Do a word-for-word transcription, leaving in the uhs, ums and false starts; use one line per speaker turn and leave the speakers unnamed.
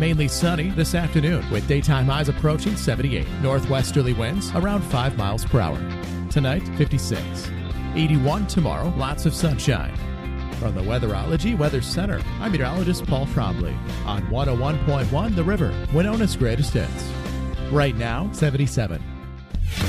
Mainly sunny this afternoon with daytime highs approaching seventy-eight. Northwesterly winds around five miles per hour. Tonight, fifty-six. eighty-one tomorrow, lots of sunshine. From the Weatherology Weather Center, I'm meteorologist Paul Trombley on one oh one point one The River, Winona's greatest hits. Right now, seventy-seven.